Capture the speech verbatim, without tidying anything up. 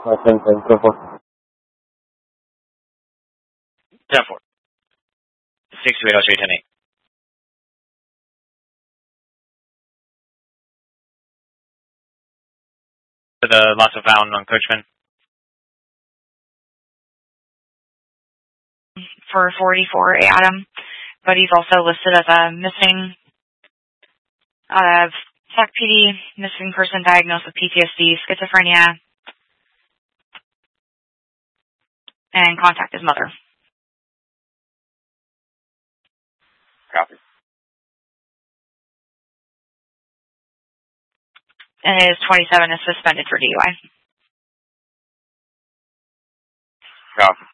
ten ten, ten four. ten four. six two eight oh three, ten eight. For the loss of found on Coachman. For forty-four Adam, but he's also listed as a missing uh, Sac P D, missing person diagnosed with P T S D, schizophrenia, and contact his mother. Copy. And his twenty-seven is suspended for D U I. Copy.